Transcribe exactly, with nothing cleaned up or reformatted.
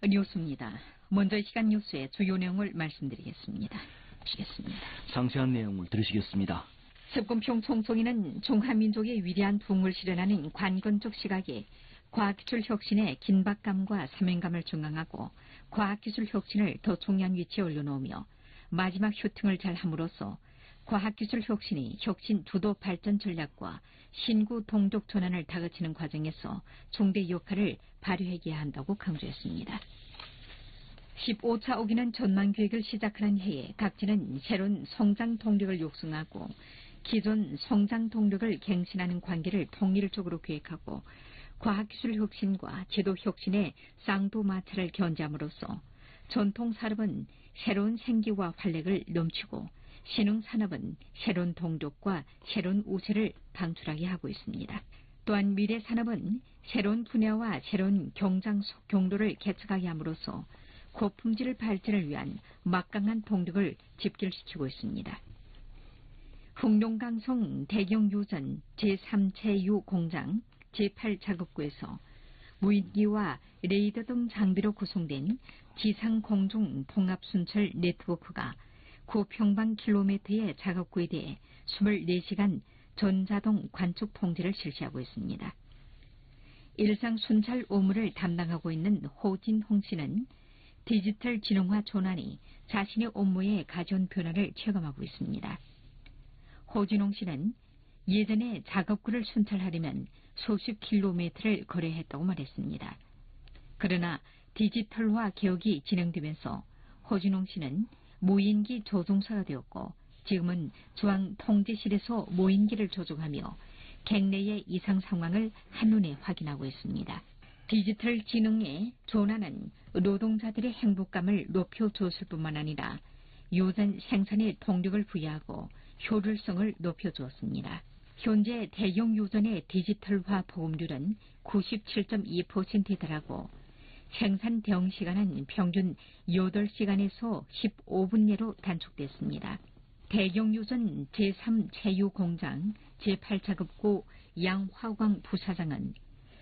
뉴스입니다. 먼저 이 시간 뉴스의 주요 내용을 말씀드리겠습니다. 시겠습니다. 상세한 내용을 들으시겠습니다. 습군평 총총리는 중화민족의 위대한 부흥을 실현하는 관건적 시각에 과학기술 혁신의 긴박감과 사명감을 중앙하고 과학기술 혁신을 더 중요한 위치에 올려놓으며 마지막 휴팅을 잘 함으로써 과학기술 혁신이 혁신 주도 발전 전략과 신구 동족 전환을 다그치는 과정에서 중대 역할을 발휘해야 한다고 강조했습니다. 십오 차 오기는 전망계획을 시작하는 해에 각지는 새로운 성장 동력을 육성하고 기존 성장 동력을 갱신하는 관계를 통일적으로 계획하고 과학기술 혁신과 제도 혁신의 쌍도마차를 견제함으로써 전통산업은 새로운 생기와 활력을 넘치고 신흥산업은 새로운 동력과 새로운 우세를 방출하게 하고 있습니다. 또한 미래산업은 새로운 분야와 새로운 경장 경로를 개척하게 함으로써 고품질 발전을 위한 막강한 동력을 집결시키고 있습니다. 흑룡강성 대경유전 제삼 체유 공장 제팔 작업구에서 무인기와 레이더 등 장비로 구성된 지상공중 통합순찰 네트워크가 구 평방킬로미터의 작업구에 대해 이십사 시간 전자동 관측 통제를 실시하고 있습니다. 일상 순찰 업무를 담당하고 있는 호진홍 씨는 디지털 진흥화 전환이 자신의 업무에 가져온 변화를 체감하고 있습니다. 호진홍 씨는 예전에 작업구를 순찰하려면 수십 킬로미터를 걸어야 했다고 말했습니다. 그러나 디지털화 개혁이 진행되면서 호진홍 씨는 무인기 조종사가 되었고 지금은 중앙통제실에서 무인기를 조종하며 객내의 이상 상황을 한눈에 확인하고 있습니다. 디지털 지능의 전환은 노동자들의 행복감을 높여줬을 뿐만 아니라 유전 생산의 동력을 부여하고 효율성을 높여주었습니다. 현재 대형 유전의 디지털화 보급률은 구십칠 점 이 퍼센트에 달하고 생산 대응 시간은 평균 여덟 시간에서 십오 분 내로 단축됐습니다. 대형 유전 제삼 체유 공장 제팔 작업구 양화광 부사장은